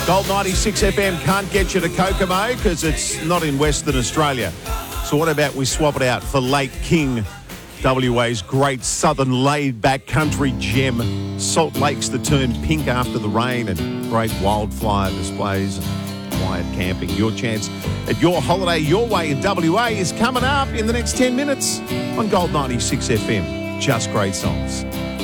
Gold 96 FM can't get you to Kokomo because it's not in Western Australia. So what about we swap it out for Lake King, WA's great southern laid-back country gem. Salt lakes that turn pink after the rain and great wildflower displays and quiet camping. Your chance at your holiday your way in WA is coming up in the next 10 minutes on Gold 96 FM. Just great songs.